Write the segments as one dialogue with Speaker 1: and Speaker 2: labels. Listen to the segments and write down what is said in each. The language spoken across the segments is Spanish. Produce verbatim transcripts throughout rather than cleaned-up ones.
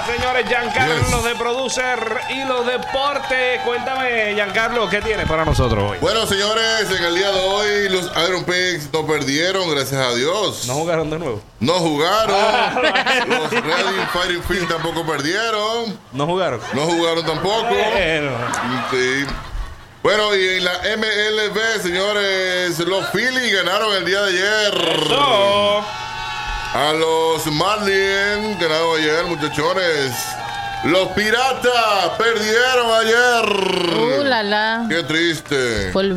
Speaker 1: señores. Giancarlo yes. de Producer y los deportes. Cuéntame, Giancarlo, ¿qué tienes para nosotros hoy?
Speaker 2: Bueno, señores, en el día de hoy los Iron Pigs no perdieron, gracias a Dios.
Speaker 1: ¿No jugaron de nuevo?
Speaker 2: No jugaron. Los Reading Fighting Phillies tampoco perdieron.
Speaker 1: ¿No jugaron?
Speaker 2: No jugaron tampoco.
Speaker 1: Bueno.
Speaker 2: Sí. Bueno, y en la M L B, señores, los Phillies ganaron el día de ayer.
Speaker 1: Eso.
Speaker 2: A los Marlins ganaron ayer, muchachones. Los Piratas perdieron ayer.
Speaker 3: Uh, la, la.
Speaker 2: Qué triste.
Speaker 3: Por...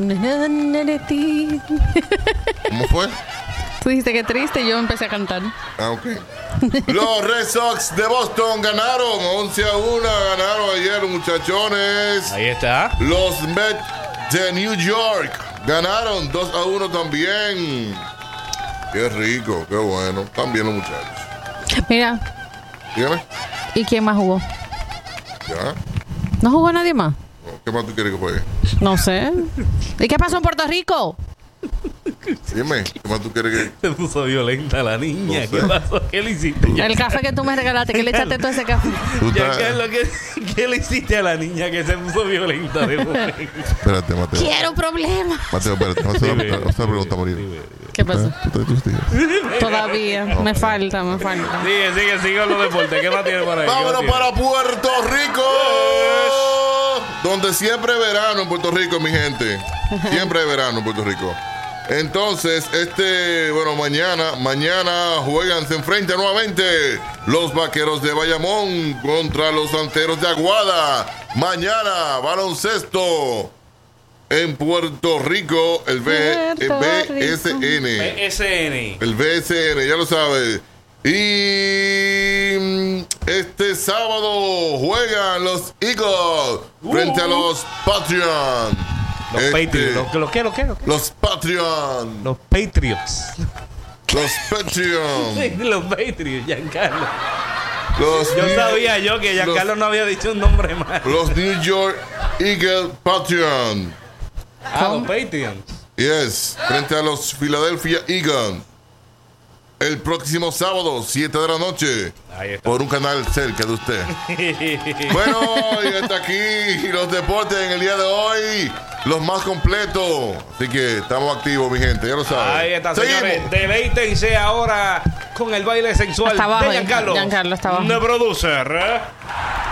Speaker 2: ¿Cómo fue?
Speaker 3: Tú dijiste que triste y yo empecé a cantar.
Speaker 2: Ah, ok. Los Red Sox de Boston ganaron once a uno. Ganaron ayer, muchachones.
Speaker 1: Ahí está.
Speaker 2: Los Mets de New York ganaron dos a uno también. Qué rico, qué bueno. Están bien los muchachos.
Speaker 3: Mira.
Speaker 2: Dígame.
Speaker 3: ¿Y quién más jugó?
Speaker 2: ¿Ya?
Speaker 3: ¿No jugó nadie más?
Speaker 2: ¿Qué más tú quieres que juegue?
Speaker 3: No sé. ¿Y qué pasó en Puerto Rico?
Speaker 2: Dime, ¿qué más tú quieres que...?
Speaker 1: Se puso violenta la niña. No sé. ¿Qué pasó? ¿Qué le hiciste?
Speaker 3: El café que tú me regalaste, ¿qué le echaste todo ese café?
Speaker 1: Giancarlo, ¿qué, ¿qué le hiciste a la niña que se puso violenta de momento?
Speaker 2: Espérate, Mateo.
Speaker 3: Quiero problemas.
Speaker 2: Mateo, espérate. Vamos a hacer una pregunta, Morir.
Speaker 3: ¿Qué pasó?
Speaker 2: ¿Tú traes tus días?
Speaker 3: Todavía. Okay. Me falta, me falta.
Speaker 1: Sigue, sigue, sigue con los deportes. ¿Qué más tiene para ahí?
Speaker 2: Vámonos para Puerto Rico. Donde siempre hay verano en Puerto Rico, mi gente. Siempre hay verano en Puerto Rico. Entonces, este, bueno, mañana, mañana juegan, se enfrentan nuevamente los Vaqueros de Bayamón contra los Santeros de Aguada. Mañana, baloncesto en Puerto Rico, el, B, el B S N.
Speaker 1: B S N.
Speaker 2: El B S N, ya lo sabes. Y este sábado juegan los Eagles uh, frente a los Patriots.
Speaker 1: Los
Speaker 2: este,
Speaker 1: Patriots. ¿Los, los qué? ¿Los qué? ¿Los qué?
Speaker 2: Los Patriots.
Speaker 1: Los Patriots.
Speaker 2: Los Patriots.
Speaker 1: Sí, los Patriots, Giancarlo.
Speaker 2: Los
Speaker 1: yo
Speaker 2: New,
Speaker 1: sabía yo que Giancarlo
Speaker 2: los,
Speaker 1: no había dicho un nombre mal.
Speaker 2: Los New York Eagles Patriots.
Speaker 1: Ah, los Patriots.
Speaker 2: Yes, frente a los Philadelphia Eagles. El próximo sábado, siete de la noche.
Speaker 1: Ahí está.
Speaker 2: Por un canal cerca de usted. Bueno, y hasta aquí los deportes en el día de hoy. Los más completos. Así que estamos activos, mi gente. Ya lo saben.
Speaker 1: Ahí está, señores. Deleítense ahora con el baile sexual
Speaker 3: hasta abajo,
Speaker 1: de Giancarlo.
Speaker 3: Giancarlo está abajo.
Speaker 1: De Producer.